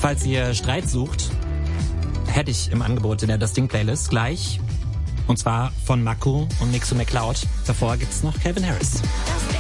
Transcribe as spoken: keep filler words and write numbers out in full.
Falls ihr Streit sucht, hätte ich im Angebot in der Das Ding Playlist gleich. Und zwar von Mako und Mixo McCloud. Davor gibt's noch Calvin Harris. Das Ding.